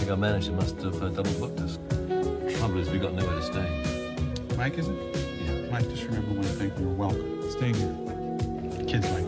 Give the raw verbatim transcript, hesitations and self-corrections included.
think our manager must have uh, double booked us. Trouble is, we got nowhere to stay. Mike, is it? Yeah. Mike, just remember one thing. You're welcome. Staying here. The kids like